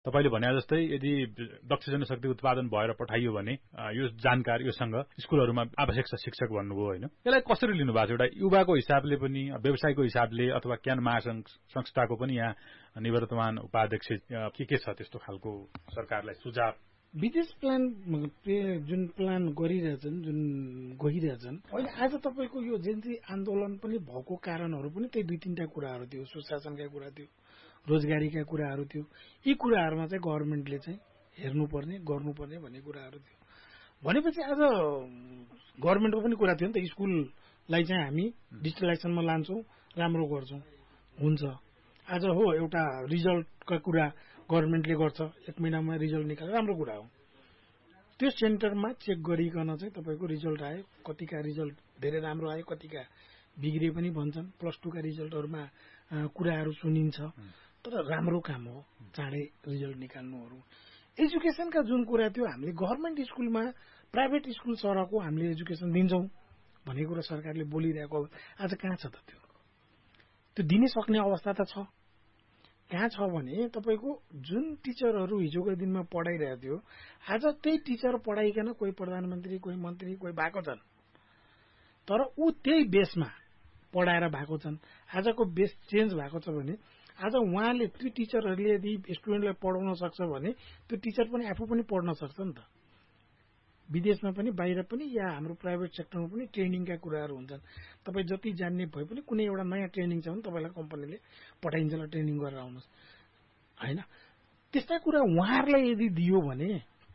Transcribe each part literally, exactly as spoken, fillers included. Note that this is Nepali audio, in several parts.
तपाईले भने जस्तै यदि दक्ष जनशक्ति उत्पादन भएर पठाइयो भने यो जानकारी योसँग स्कुलहरुमा आवश्यक छ शिक्षक भन्नुभयो हैन यसलाई कसरी लिनु भएको छ एउटा युवाको हिसाबले पनि व्यवसायको हिसाबले अथवा क्यान महासंघ संस्थाको पनि यहाँ निवर्तमान उपाध्यक्ष के के छ त्यस्तो खालको सरकारलाई सुझाव विदेश प्लान जुन प्लान गरिरहेछन् जुन गइरहेछन् अहिले आज तपाईको यो जेन्जी आन्दोलन पनि भएको कारणहरु पनि त्यही दुई तीनटा कुराहरु थियो सुशासनका कुरा थियो रोजगारीका कुराहरु थियो यी कुराहरुमा चाहिँ गभर्नमेन्टले चाहिँ हेर्नुपर्ने गर्नुपर्ने भन्ने कुराहरु थियो भनेपछि आज गभर्नमेन्टको पनि कुरा थियो नि त स्कुललाई चाहिँ हामी डिजिटलाइजेसनमा लान्छौं राम्रो गर्छौं हुन्छ आज हो एउटा रिजल्टका कुरा गभर्नमेन्टले गर्छ एक महिनामा रिजल्ट निकाल्छ राम्रो कुरा हो त्यो सेन्टरमा चेक गरिकन चाहिँ तपाईको रिजल्ट आयो कतिका रिजल्ट धेरै राम्रो आयो कतिका बिग्रे पनि भन्छन् प्लस टू का रिजल्टहरुमा कुराहरु सुनिन्छ तर राम्रो काम हो चाँडै रिजल्ट निकाल्नुहरु एजुकेसनका जुन कुरा थियो हामीले गभर्नमेन्ट स्कुलमा प्राइभेट स्कुल सरको हामीले एजुकेसन दिन्छौं भन्ने कुरा सरकारले बोलिरहेको आज कहाँ छ त त्यो त्यो दिनै सक्ने अवस्था त छ कहाँ छ भने तपाईको जुन टिचरहरु हिजोको दिनमा पढाइरहेको थियो आज त्यही टिचर पढाइकन कोही प्रधानमन्त्री कोही मन्त्री कोही भएको छन् तर उ त्यही बेसमा पढाएर भएको छन् आजको बेस चेन्ज भएको छ भने आज उहाँले त्यो टिचरहरुले यदि स्टुडेन्टलाई पढाउन सक्छ भने त्यो टिचर पनि आफू पनि पढ्न सक्छ नि त विदेशमा पनि बाहिर पनि या हाम्रो प्राइभेट सेक्टरमा पनि ट्रेनिङका कुराहरु हुन्छन् तपाई जति जान्ने भए पनि कुनै एउटा नयाँ ट्रेनिङ छ भने तपाईलाई कम्पनीले पठाइन्छ ल ट्रेनिङ गरेर आउनुस् हैन त्यस्ता कुरा उहाँहरुलाई यदि दियो भने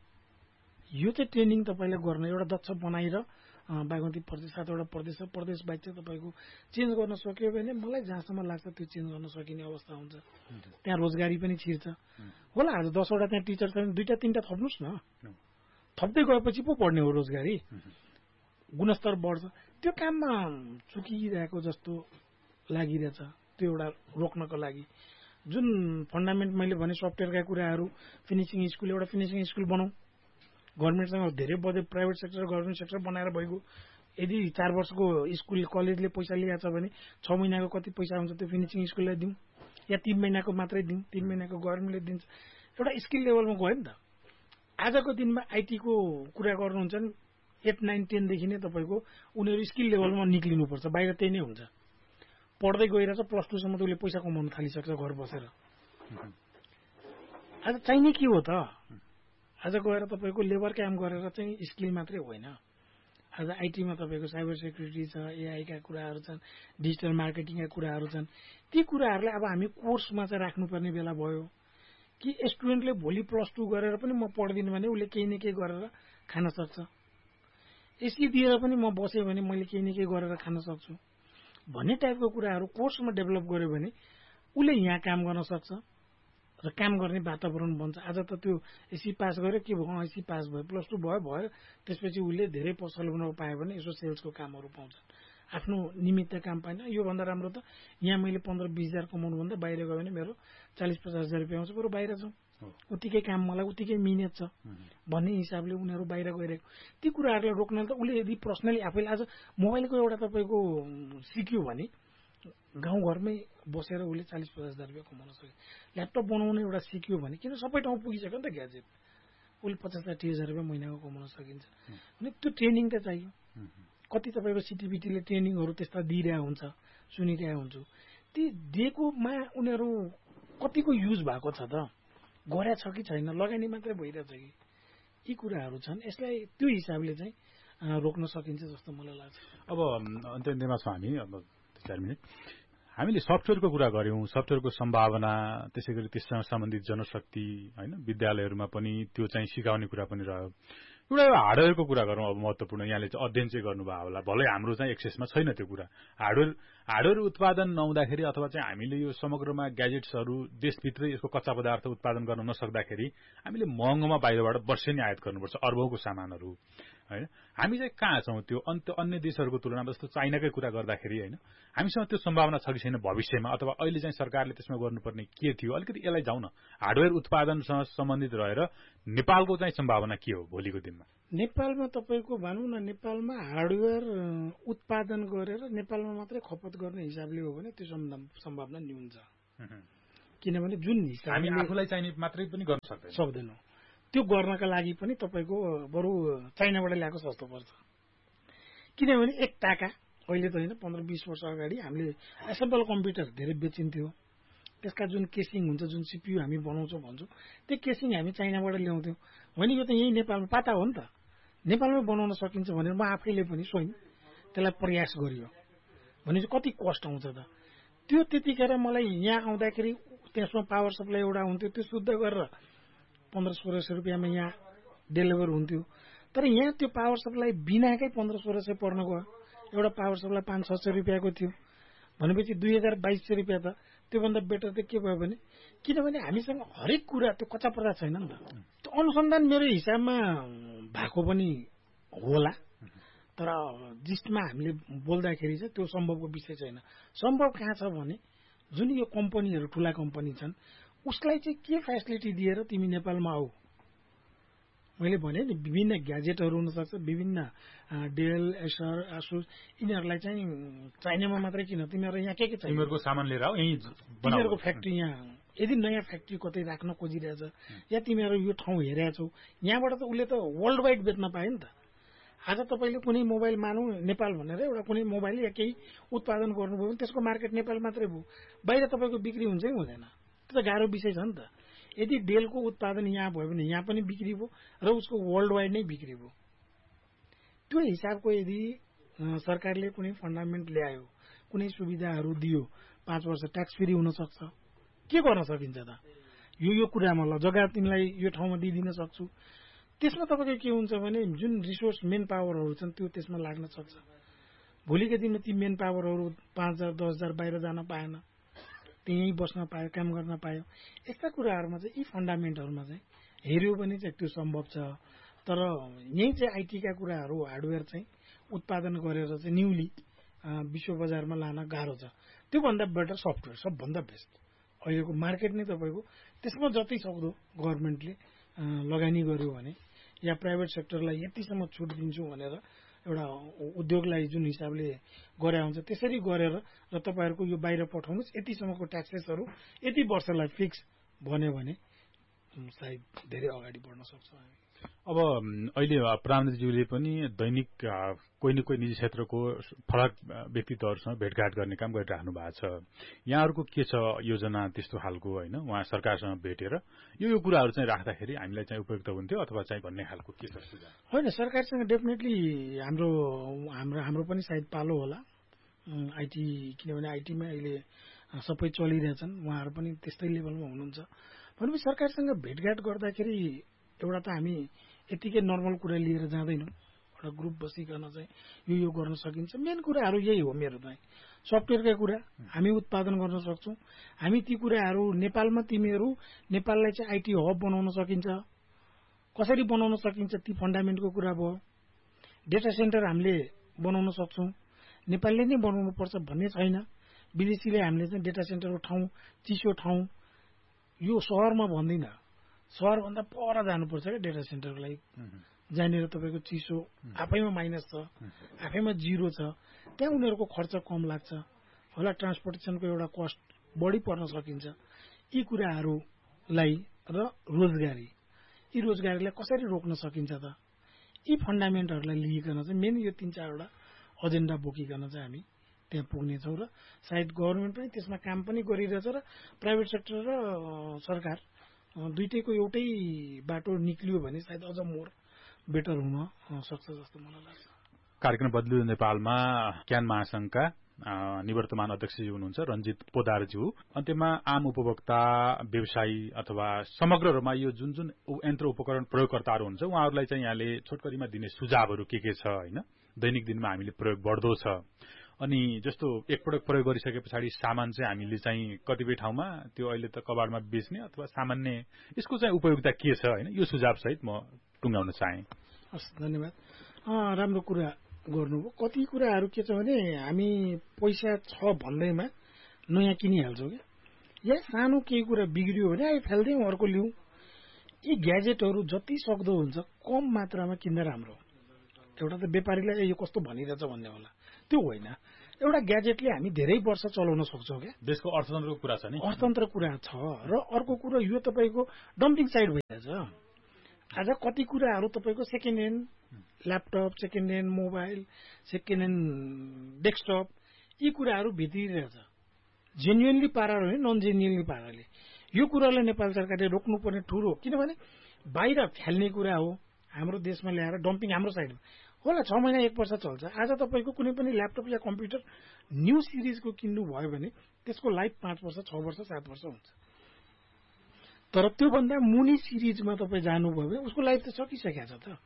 यो चाहिँ ट्रेनिङ तपाईले गर्न एउटा दक्ष बनाएर बागमती प्रदेश सातवटा प्रदेश प्रदेश बाहेक चाहिँ तपाईको चेन्ज गर्न सक्यो भने मलाई जहाँसम्म लाग्छ त्यो चेन्ज गर्न सकिने अवस्था हुन्छ त्यहाँ रोजगारी पनि छिर्छ होला आज दस वटा त्यहाँ टिचर छ भने दुईटा तीनटा थप्नुस् न थप्दै गएपछि पो पढ्ने हो रोजगारी गुणस्तर बढ्छ त्यो काममा चुकिरहेको जस्तो लागिरहेछ त्यो एउटा रोक्नको लागि जुन फन्डामेन्ट मैले भने सफ्टवेयरका कुराहरु फिनिशिङ स्कुल एउटा फिनिशिङ स्कुल बनाऊ गभर्नमेन्टसँग धेरै बजे प्राइभेट सेक्टर गभर्नमेन्ट सेक्टर बनाएर भइगयो यदि चार वर्षको स्कुल कलेजले पैसा लिएको छ भने छ महिनाको कति पैसा हुन्छ त्यो फिनिशिङ स्कुललाई दिउँ या तीन महिनाको मात्रै दिउँ तीन महिनाको गभर्नमेन्टले दिन्छ एउटा स्किल लेभलमा गयो नि त आजको दिनमा आईटी को कुरा गर्नुहुन्छ नि एट नाइन टेन देखि नै तपाईको उनीहरु स्किल लेभलमा निक्लिनु पर्छ बाहिर त्यही नै हुन्छ पढ्दै गइरहेछ प्लस टू सम्म उले पैसा कमाउन थालिसक्छ घर बसेर आज चाहिने के हो त आज गएर तपाईको लेबर काम गरेर चाहिँ स्किल मात्रै होइन आज आईटी मा तपाईको साइबर सेक्युरिटी छ एआई का कुराहरु छन् डिजिटल मार्केटिङका कुराहरु छन् ती कुराहरुलाई अब हामी कोर्समा चाहिँ राख्नुपर्ने बेला भयो कि स्टुडेन्टले भोलि प्लस टू गरेर पनि म पढ्दिन भने उले केही न केही गरेर खान सक्छ यसले दिएर पनि म बसे भने मैले केही न केही गरेर खान सक्छु भन्ने टाइपको कुराहरु कोर्समा डेभलप गर्यो भने उले यहाँ काम गर्न सक्छ र काम गर्ने वातावरण बन्छ आज त त्यो एससी पास गर्यो के भयो एससी पास भयो प्लस टू भयो भयो त्यसपछि उले धेरै पसल बनाउन पाए भने यसो सेल्सको कामहरु पाउँछन् आफ्नो निमित्त काम पाइन यो भन्दा राम्रो त यहाँ मैले पन्ध्र बीस हजार कमाउनु भन्दा बाहिर गयो भने मेरो चालीस पचास हजार रुपैयाँ आउँछ बरु बाहिर जाउँ उतिकै काम मलाई उतिकै मिहिनेत छ भन्ने हिसाबले उनीहरु बाहिर गइरहेको ती कुराहरुलाई रोक्न त उले यदि पर्सनली आफैले आज मोबाइलको एउटा तपाईको सिक्यो भने गाउँ घरमै बसेर उले चालीस पचास हजार रुपैयाँ कमाउन सक्छ ल्यापटप बनाउन एउटा सिक्यो भने किन सबै ठाउँ पुगिसक्यो नि त ग्याजेट उले पचास साठी हजार रुपैयाँ महिनाको कमाउन सकिन्छ अनि त्यो ट्रेनिङ त चाहियो कति तपाईको सिटिबिटीले ट्रेनिङहरु त्यस्ता दिइरहेको हुन्छ सुनिरहेको हुन्छु ती दिएकोमा उनीहरु कतिको युज भएको छ त गरे छ कि छैन लगानी मात्रै भइरहेछ कि यी कुराहरु छन् यसलाई त्यो हिसाबले चाहिँ रोक्न सकिन्छ जस्तो मलाई लाग्छ अब अन्त्यमा छ हामी अब चार मिनेट हामीले सफ्टवेयरको कुरा गर्यौं सफ्टवेयरको सम्भावना त्यसैगरी त्यससँग सम्बन्धित जनशक्ति हैन विद्यालयहरुमा पनि त्यो चाहिँ सिकाउने कुरा पनि रह्यो एउटा हार्डवेयरको कुरा गरौँ अब महत्त्वपूर्ण यहाँले चाहिँ अध्ययन चाहिँ गर्नुभयो होला भलै हाम्रो चाहिँ एक्सेसमा छैन त्यो कुरा हार्डवेयर हार्डवेयर उत्पादन नहुँदाखेरि अथवा चाहिँ हामीले यो समग्रमा ग्याजेट्सहरु देशभित्रै यसको कच्चा पदार्थ उत्पादन गर्न नसक्दाखेरि हामीले महँगोमा बाहिरबाट वर्षेनी आयात गर्नुपर्छ अर्बौंको सामानहरु हैन हामी चाहिँ कहाँ छौं त्यो अन्त अन्य देशहरुको तुलनामा जस्तो चाइनाकै कुरा गर्दाखेरि हैन हामीसँग त्यो सम्भावना छ कि छैन भविष्यमा अथवा अहिले चाहिँ सरकारले त्यसमा गर्नुपर्ने के थियो अलिकति यसलाई जाउँ न हार्डवेयर उत्पादनसँग सम्बन्धित रहेर नेपालको चाहिँ सम्भावना के हो भोलिको दिनमा नेपालमा तपाईको भनौं न नेपालमा हार्डवेयर उत्पादन गरेर नेपालमा मात्रै खपत गर्ने हिसाबले हो भने त्यो सम्भावना न्यून छ किनभने जुन हिसाब हामी आफूलाई चाहिने मात्रै पनि गर्न सक्दैन सक्दैनौँ त्यो गर्नका लागि पनि तपाईँको बरु चाइनाबाट ल्याएको सस्तो पर्छ किनभने एक टाका अहिले त होइन पन्ध्र बिस वर्ष अगाडि हामीले एसेम्बल कम्प्युटर धेरै बेचिन्थ्यो त्यसका जुन केसिङ हुन्छ जुन सिपियु हामी बनाउँछौँ भन्छौँ त्यो केसिङ हामी चाइनाबाट ल्याउँथ्यौँ होइन यो त यही नेपालमा पाता हो नि त नेपालमै बनाउन सकिन्छ भनेर म आफैले पनि स्वयं त्यसलाई प्रयास गरियो भनेपछि कति कस्ट आउँछ त त्यो त्यतिखेर मलाई यहाँ आउँदाखेरि त्यसमा पावर सप्लाई एउटा हुन्थ्यो त्यो शुद्ध गरेर पन्ध्र सोह्र सय रुपियाँमा यहाँ डेलिभर हुन्थ्यो तर यहाँ त्यो पावर सप्लाई बिनाकै पन्ध्र सोह्र सय पर्न गयो एउटा पावर सप्लाई पाँच छ सय रुपियाँको थियो भनेपछि दुई हजार बाइस सय रुपियाँ त त्योभन्दा बेटर त के भयो भने किनभने हामीसँग हरेक कुरा त्यो कच्चा पर्दा छैन नि त त्यो अनुसन्धान मेरो हिसाबमा भएको पनि होला तर जिस्टमा हामीले बोल्दाखेरि चाहिँ त्यो सम्भवको विषय छैन सम्भव कहाँ छ भने जुन यो कम्पनीहरू ठुला कम्पनी छन् उसलाई चाहिँ के फेसिलिटी दिएर तिमी नेपालमा आऊ मैले भने नि विभिन्न ग्याजेटहरू हुनसक्छ विभिन्न डेल एसर आसुस यिनीहरूलाई चाहिँ चाइनामा मात्रै किन तिमीहरू यहाँ के के छ तिमीहरूको सामान लिएर आऊ यहीँ तिमीहरूको फ्याक्ट्री यहाँ यदि नयाँ फ्याक्ट्री कतै राख्न खोजिरहेछ या तिमीहरू यो ठाउँ हेरेका छौ यहाँबाट त उसले त वर्ल्ड वाइड बेच्न पायो नि त आज तपाईँले कुनै मोबाइल मानौँ नेपाल भनेर एउटा कुनै मोबाइल या केही उत्पादन गर्नुभयो भने त्यसको मार्केट नेपाल मात्रै भयो बाहिर तपाईँको बिक्री हुन्छ कि हुँदैन त्यो त गाह्रो विषय छ नि त यदि डेलको उत्पादन यहाँ भयो भने यहाँ पनि बिक्री भयो र उसको वर्ल्ड वाइड नै बिक्री भयो त्यो हिसाबको यदि सरकारले कुनै फन्डामेन्ट ल्यायो कुनै सुविधाहरू दियो पाँच वर्ष ट्याक्स फ्री हुन सक्छ के गर्न सकिन्छ त यो यो कुरामा ल जग्गा तिमीलाई यो ठाउँमा दिइदिन सक्छु त्यसमा तपाईँको के हुन्छ भने जुन रिसोर्स मेन पावरहरू छन् त्यो त्यसमा लाग्न सक्छ भोलिको दिनमा ती मेन पावरहरू पाँच हजार दस हजार बाहिर जान पाएन त्यहीँ बस्न पायो काम गर्न पायो यस्ता कुराहरूमा चाहिँ यी फन्डामेन्टहरूमा चाहिँ हेऱ्यो भने चाहिँ त्यो सम्भव छ तर यहीँ चाहिँ आइटीका कुराहरू हार्डवेयर चाहिँ उत्पादन गरेर चाहिँ न्युली विश्व बजारमा लान गाह्रो छ त्योभन्दा बेटर सफ्टवेयर सबभन्दा बेस्ट अहिलेको मार्केट नै तपाईँको त्यसमा जति सक्दो गभर्मेन्टले लगानी गर्यो भने या प्राइभेट सेक्टरलाई यतिसम्म छुट दिन्छु भनेर एउटा उद्योगलाई जुन हिसाबले गरे हुन्छ त्यसरी गरेर र तपाईँहरूको यो बाहिर पठाउनुहोस् यतिसम्मको ट्याक्सेसहरू यति वर्षलाई फिक्स भन्यो भने सायद धेरै अगाडि बढ्न सक्छौँ हामी अब अहिले प्रधानमन्त्रीज्यूले पनि दैनिक कोही न कोही निजी क्षेत्रको फरक व्यक्तित्वहरूसँग भेटघाट गर्ने काम गरिराख्नु भएको छ यहाँहरूको के छ योजना त्यस्तो खालको होइन उहाँ सरकारसँग भेटेर यो यो कुराहरू चाहिँ राख्दाखेरि हामीलाई चाहिँ उपयुक्त हुन्थ्यो अथवा चाहिँ भन्ने खालको के छ सुझाव होइन सरकारसँग डेफिनेटली हाम्रो हाम्रो हाम्रो पनि सायद पालो होला आइटी किनभने आइटीमा अहिले सबै चलिरहेछन् उहाँहरू पनि त्यस्तै लेभलमा हुनुहुन्छ भनेपछि सरकारसँग भेटघाट गर्दाखेरि एउटा त हामी यतिकै नर्मल कुरा लिएर जाँदैनौँ एउटा ग्रुप बसिकन चाहिँ यो यो गर्न सकिन्छ मेन कुराहरू यही हो मेरो चाहिँ सफ्टवेयरका कुरा हामी उत्पादन गर्न सक्छौँ हामी ती कुराहरू नेपालमा तिमीहरू नेपाललाई चाहिँ आइटी हब बनाउन सकिन्छ कसरी बनाउन सकिन्छ ती फन्डामेन्टको कुरा भयो डेटा सेन्टर हामीले बनाउन सक्छौँ नेपालले नै बनाउनु पर्छ भन्ने छैन विदेशीले हामीले चाहिँ डेटा सेन्टरको ठाउँ चिसो ठाउँ यो सहरमा भन्दिनँ सहरभन्दा पर जानुपर्छ क्या डेटा सेन्टरको लागि जहाँनिर तपाईँको चिसो आफैमा माइनस छ आफैमा जिरो छ त्यहाँ उनीहरूको खर्च कम लाग्छ होला ट्रान्सपोर्टेसनको एउटा कस्ट बढी पर्न सकिन्छ यी कुराहरूलाई र रोजगारी यी रोजगारीलाई कसरी रोक्न सकिन्छ त यी फन्डामेन्टहरूलाई लिइकन चाहिँ मेन यो तीन चारवटा एजेन्डा बोकिकन चाहिँ हामी त्यहाँ पुग्नेछौँ र सायद गभर्मेन्ट पनि त्यसमा काम पनि गरिरहेछ र प्राइभेट सेक्टर र सरकार दुईटैको एउटै बाटो निक्लियो भने सायद अझ मोर बेटर हुन सक्छ जस्तो मलाई लाग्छ कार्यक्रम बदलियो नेपालमा क्यान महासंघका निवर्तमान अध्यक्षज्यू हुनुहुन्छ रञ्जित पोदारज्यू अन्त्यमा आम उपभोक्ता व्यवसायी अथवा समग्र रूपमा यो जुन जुन यन्त्र उपकरण प्रयोगकर्ताहरू हुन्छ उहाँहरूलाई चाहिँ यहाँले छोटकरीमा दिने सुझावहरू के के छ होइन दैनिक दिनमा हामीले प्रयोग बढ्दो छ अनि जस्तो एकपटक प्रयोग गरिसके पछाडि सामान चाहिँ हामीले चाहिँ कतिपय ठाउँमा त्यो अहिले त कबाडमा बेच्ने अथवा सामान्य यसको चाहिँ उपयोगिता के छ होइन यो सुझाव सहित म टुङ्गाउन चाहे हस् धन्यवाद राम्रो कुरा गर्नुभयो कति कुराहरू के छ भने हामी पैसा छ भन्दैमा नयाँ किनिहाल्छौँ क्या या सानो केही कुरा बिग्रियो भने अहिले फाल्दिउँ अर्को लिउँ यी ग्याजेटहरू जति सक्दो हुन्छ कम मात्रामा किन्दा राम्रो एउटा त व्यापारीलाई यो कस्तो भनिरहेछ भन्ने होला त्यो होइन एउटा ग्याजेटले हामी धेरै वर्ष चलाउन सक्छौँ क्या। देशको अर्थतन्त्रको कुरा छ नि, अर्थतन्त्र कुरा छ। र अर्को कुरो यो तपाईँको डम्पिङ साइड भइरहेछ। आज कति कुराहरू तपाईँको second hand laptop, second hand mobile, second hand desktop, यी कुराहरू भित्रिरहेछ जेन्युनली पाराले होइन, नन जेन्युनली पाराले। यो कुरालाई नेपाल सरकारले रोक्नुपर्ने ठुलो, किनभने बाहिर फ्याल्ने कुरा हो, हाम्रो देशमा ल्याएर डम्पिङ हाम्रो साइडमा होला। छ महिना एक वर्ष चल्छ। आज तपाईँको कुनै पनि ल्यापटप या कम्प्युटर न्यू सिरिजको किन्नु भयो भने त्यसको लाइफ पाँच वर्ष, छ वर्ष, सात वर्ष हुन्छ। तर त्योभन्दा मुनि सिरिजमा तपाईँ जानुभयो भने उसको लाइफ त सकिसकेको छ त।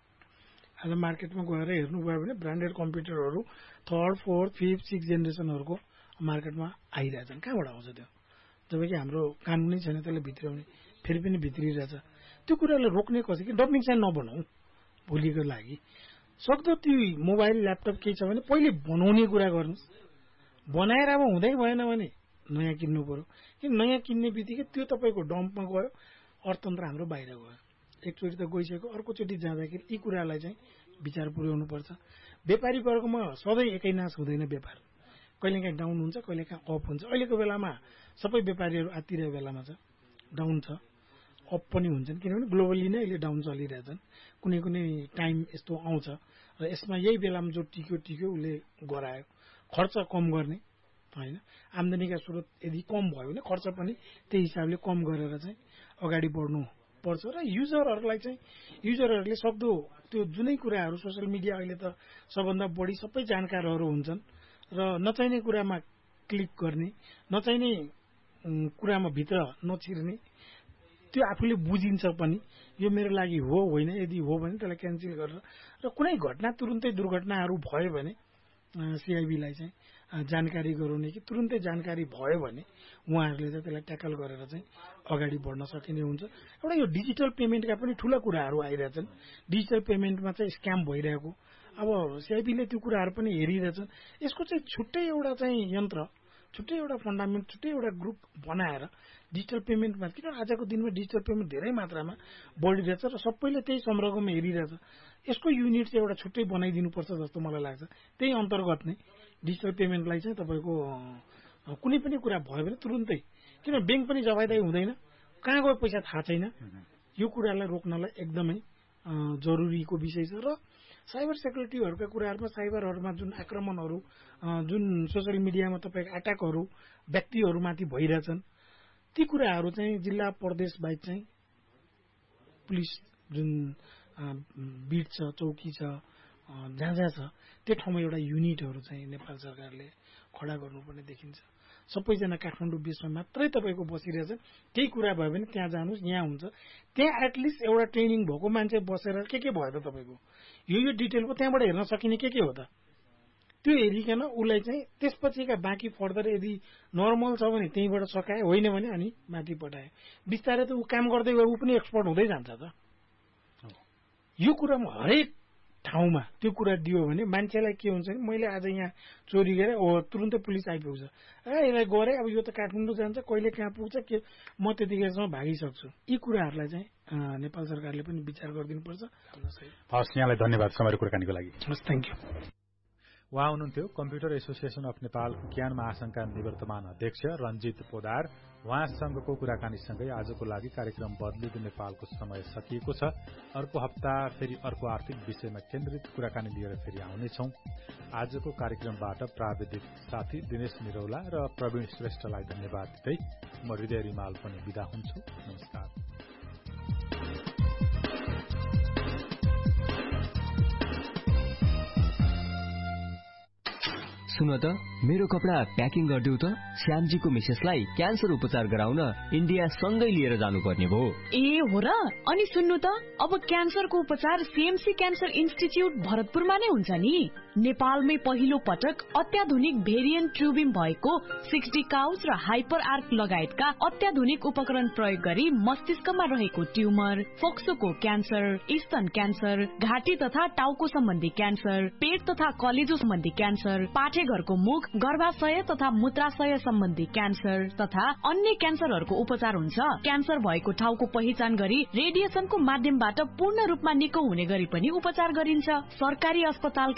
आज मार्केटमा गएर हेर्नुभयो भने branded कम्प्युटरहरू third, fourth, fifth, six जेनेरेसनहरूको मार्केटमा आइरहेछन्। कहाँबाट आउँछ त्यो? जबकि हाम्रो कानुनै छैन त्यसलाई भित्राउने, फेरि पनि भित्रिरहेछ। त्यो कुरालाई रोक्ने कसरी कि डम्पिङ साइड नबनाऊ भोलिको लागि। सक्दो त्यो मोबाइल ल्यापटप केही छ भने पहिले बनाउने कुरा गर्नुहोस्। बनाएर अब हुँदै भएन भने नयाँ किन्नु पर्यो। कि नयाँ किन्ने बित्तिकै त्यो तपाईँको डम्पमा गयो, अर्थतन्त्र हाम्रो बाहिर गयो। एकचोटि त गइसक्यो, अर्कोचोटि जाँदाखेरि यी कुरालाई चाहिँ विचार पुर्याउनु पर्छ। व्यापारी वर्गमा सधैँ एकै नाश हुँदैन व्यापार, कहिलेकाहीँ डाउन हुन्छ, कहिलेकाहीँ अप हुन्छ। अहिलेको बेलामा सबै व्यापारीहरू आत्तिरहेको बेलामा छ, डाउन छ, अप पनि हुन्छन्, किनभने ग्लोबली नै अहिले डाउन चलिरहेछन्। कुनै कुनै टाइम यस्तो आउँछ र यसमा यही बेलामा जो टिक्यो टिक्यो उसले गरायो। खर्च कम गर्ने होइन, आम्दानीका स्रोत यदि कम भयो भने खर्च पनि त्यही हिसाबले कम गरेर चाहिँ अगाडि बढ्नु पर्छ। र युजरहरूलाई चाहिँ युजरहरूले सक्दो त्यो जुनै कुराहरू सोसियल मिडिया अहिले त सबभन्दा बढी सबै जानकारहरू हुन्छन् र नचाहिने कुरामा क्लिक गर्ने, नचाहिने कुरामा भित्र नछिर्ने, त्यो आफूले बुझिन्छ पनि यो मेरो लागि हो होइन। यदि हो भने त्यसलाई क्यान्सल गरेर र कुनै घटना तुरुन्तै दुर्घटनाहरू भयो भने सिआइबीलाई चाहिँ जानकारी गराउने कि तुरुन्तै जानकारी भयो भने उहाँहरूले चाहिँ त्यसलाई ट्याकल गरेर चाहिँ अगाडि बढ्न सकिने हुन्छ। एउटा यो डिजिटल पेमेन्टका पनि ठुला कुराहरू आइरहेछन्। डिजिटल पेमेन्टमा चाहिँ स्क्याम भइरहेको, अब सिआइबीले त्यो कुराहरू पनि हेरिरहेछन्। यसको चाहिँ छुट्टै एउटा चाहिँ यन्त्र, छुट्टै एउटा फन्डामेन्ट, छुट्टै एउटा ग्रुप बनाएर डिजिटल पेमेन्टमा, किनभने आजको दिनमा डिजिटल पेमेन्ट धेरै मात्रामा बढिरहेछ र सबैले त्यही सम्पर्कमा हेरिरहेछ। यसको युनिट चाहिँ एउटा छुट्टै बनाइदिनुपर्छ जस्तो मलाई लाग्छ। त्यही अन्तर्गत नै डिजिटल पेमेन्टलाई चाहिँ तपाईँको कुनै पनि कुरा भयो भने तुरुन्तै, किन ब्याङ्क पनि जवाइदाई हुँदैन, कहाँ गयो पैसा थाहा छैन। यो कुरालाई रोक्नलाई एकदमै जरुरीको विषय छ। र साइबर सेक्युरिटीहरूका कुराहरूमा, साइबरहरूमा जुन आक्रमणहरू, जुन सोसियल मिडियामा तपाईँको एट्याकहरू व्यक्तिहरूमाथि भइरहेछन्, ती कुराहरू चाहिँ जिल्ला प्रदेश बाहेक चाहिँ पुलिस जुन बिट छ, चौकी छ, जहाँ जहाँ छ त्यो ठाउँमा एउटा युनिटहरू चाहिँ नेपाल सरकारले खडा गर्नुपर्ने देखिन्छ। सबैजना काठमाडौँ बेसमा मात्रै तपाईँको बसिरहेछ। केही कुरा भयो भने त्यहाँ जानुहोस्, यहाँ हुन्छ। त्यहाँ एटलिस्ट एउटा ट्रेनिङ भएको मान्छे बसेर के के भयो त तपाईँको यो यो डिटेलको त्यहाँबाट हेर्न सकिने के के हो त, त्यो हेरिकन उसलाई चाहिँ त्यसपछिका बाँकी फर्दर यदि नर्मल छ भने त्यहीँबाट सकाए, होइन भने अनि माथि पठाए। बिस्तारै त ऊ काम गर्दै गयो, ऊ पनि एक्सपर्ट हुँदै जान्छ त। यो कुरामा हरेक ठाउँमा त्यो कुरा दियो भने मान्छेलाई के हुन्छ भने मैले आज यहाँ चोरी गरेँ, ओ तुरुन्तै पुलिस आइपुग्छ, ए यसलाई गरेँ, अब यो त काठमाडौँ जान्छ, कहिले कहाँ पुग्छ, के म त्यतिखेरसम्म भागिसक्छु। यी कुराहरूलाई चाहिँ नेपाल सरकारले पनि विचार गरिदिनुपर्छ। हस्, यहाँलाई धन्यवाद समयको कुराकानीको लागि। हस्, थ्याङ्क यू। उहाँ हुनुहुन्थ्यो कम्प्युटर एसोसिएसन अफ नेपालको ज्ञान महासंघका निवर्तमान अध्यक्ष रञ्जित पोदार। उहाँसँगको कुराकानीसँगै आजको लागि कार्यक्रम बदलिँदो नेपालको समय सकिएको छ। अर्को हप्ता फेरि अर्को आर्थिक विषयमा केन्द्रित कुराकानी लिएर फेरि आउनेछौं। आजको कार्यक्रमबाट प्राविधिक साथी दिनेश निरौला र प्रवीण श्रेष्ठलाई धन्यवाद दिँदै म हृदय रिमाल पनि बिदा हुन्छु। नमस्कार। सुन त, मेरो कपडा प्याकिङ गरिदेऊ त। श्यामजीको मिसेसलाई क्यान्सर उपचार गराउन इन्डिया सँगै लिएर जानुपर्ने भयो। ए हो र? अनि सुन्नु त, अब क्यान्सरको उपचार सीएमसी क्यान्सर इन्स्टिच्युट भरतपुरमा नै हुन्छ नि। नेपालमै पहिलो पटक अत्याधुनिक भेरिएन्ट ट्युबिम भएको सिक्स डी काउच र हाइपर आर्क लगायतका अत्याधुनिक उपकरण प्रयोग गरी मस्तिष्कमा रहेको ट्युमर, फोक्सोको क्यान्सर, स्तन क्यान्सर, घाँटी तथा टाउको सम्बन्धी क्यान्सर, पेट तथा कलेजो सम्बन्धी क्यान्सर, पाठेघरको मुख, गर्भाशय तथा मूत्राशय सम्बन्धी क्यान्सर तथा अन्य क्यान्सरहरूको उपचार हुन्छ। क्यान्सर भएको ठाउँको पहिचान गरी रेडिएसनको माध्यमबाट पूर्ण रूपमा निको हुने गरी पनि उपचार गरिन्छ। सरकारी अस्पतालकै सेवा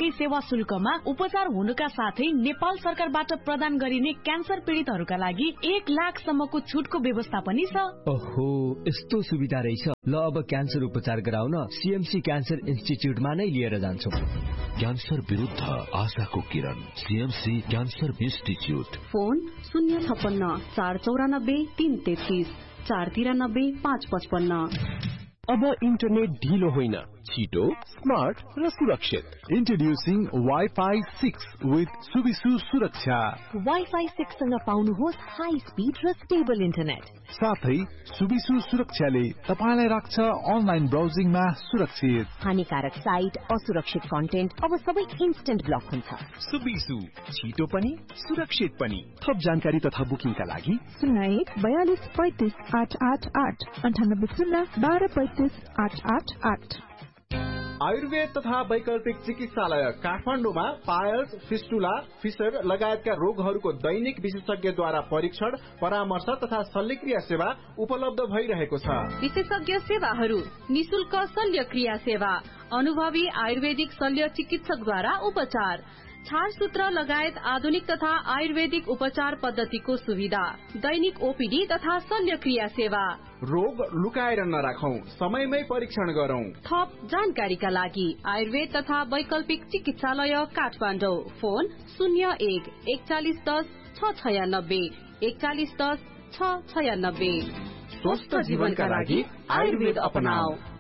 शुल्कमा उपचार हुनुका साथै नेपाल सरकारबाट प्रदान गरिने क्यान्सर पीडितहरूका लागि एक लाख सम्मको छुटको व्यवस्था पनि छ। ओहो, यस्तो सुविधा रहेछ। ल अब क्यान्सर उपचार गराउन सीएमसी क्यान्सर इन्स्टिच्युटमा नै लिएर जान्छौँ। क्यान्सर विरुद्ध आशाको किरण, सीएमसी क्यान्सर इन्स्टिच्युट। फोन शून्य छप्पन्न चार चौरानब्बे तीन तेत्तीस चार तिरानब्बे पाँच पचपन्न। अब इन्टरनेट ढिलो होइन, छिटो, स्मार्ट र सुरक्षित। Introducing wifi six with Subisu सुरक्षा। वाइफाई सिक्स सँग पाउनुहोस् हाई स्पिड र स्टेबल इन्टरनेट। साथै सुबिसु सुरक्षाले तपाईलाई राख्छ अनलाइन ब्राउजिङमा सुरक्षित। हानिकारक साइट, असुरक्षित कन्टेन्ट अब सबै इन्स्टेन्ट ब्लक हुन्छ। सुबिसु, छिटो पनि सुरक्षित पनि। थप जानकारी तथा बुकिङका लागि शून्य एक बयालिस पैंतिस आठ आठ आठ अन्ठानब्बे शून्य बाह्र पैंतिस आठ आठ आठ। आयुर्वेद तथा वैकल्पिक चिकित्सालय काठमाडौँमा पायल्स, फिस्टुला, फिसर लगायतका रोगहरूको दैनिक विशेषज्ञद्वारा परीक्षण, परामर्श तथा शल्यक्रिया सेवा उपलब्ध भइरहेको छ। विशेषज्ञ सेवाहरू, निशुल्क शल्यक्रिया सेवा, अनुभवी आयुर्वेदिक शल्य चिकित्सकद्वारा उपचार, छारसूत्र लगायत आधुनिक तथा आयुर्वेदिक उपचार पद्धतिको सुविधा, दैनिक ओपीडी तथा शल्यक्रिया सेवा। रोग लुकाएर नराखौं, समयमै परीक्षण गरौं। थप जानकारीका लागि आयुर्वेद तथा वैकल्पिक चिकित्सालय काठमाडौँ। फोन शून्य एक एकचालिस दस छ छयानब्बे एकचालिस दस छ छयानब्बे। स्वस्थ जीवनका लागि आयुर्वेद अपनाऊ।